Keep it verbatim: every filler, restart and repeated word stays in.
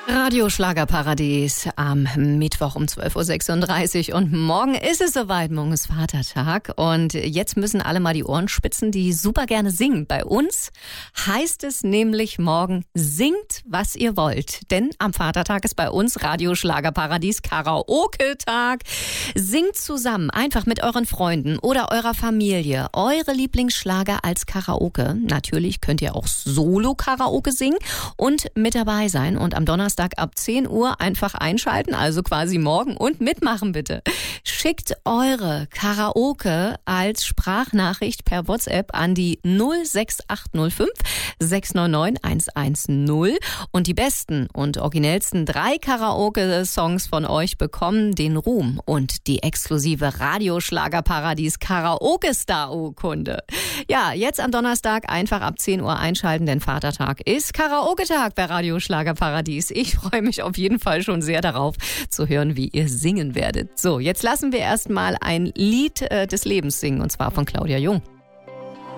Radio Schlagerparadies am Mittwoch um zwölf Uhr sechsunddreißig und morgen ist es soweit, morgen ist Vatertag und jetzt müssen alle mal die Ohren spitzen, die super gerne singen. Bei uns heißt es nämlich morgen, singt, was ihr wollt, denn am Vatertag ist bei uns Radio Schlagerparadies Karaoke-Tag. Singt zusammen, einfach mit euren Freunden oder eurer Familie, eure Lieblingsschlager als Karaoke. Natürlich könnt ihr auch Solo-Karaoke singen und mit dabei sein und am Donnerstag ab zehn Uhr einfach einschalten, also quasi morgen und mitmachen bitte. Schickt eure Karaoke als Sprachnachricht per WhatsApp an die null sechs acht null fünf sechs neun neun eins eins null und die besten und originellsten drei Karaoke-Songs von euch bekommen den Ruhm und die exklusive Radio Schlagerparadies Karaoke-Star-Urkunde. Ja, jetzt am Donnerstag einfach ab zehn Uhr einschalten, denn Vatertag ist Karaoke-Tag bei Radio Schlagerparadies. Ich freue mich auf jeden Fall schon sehr darauf zu hören, wie ihr singen werdet. So, jetzt lassen wir erstmal ein Lied äh, des Lebens singen und zwar von Claudia Jung.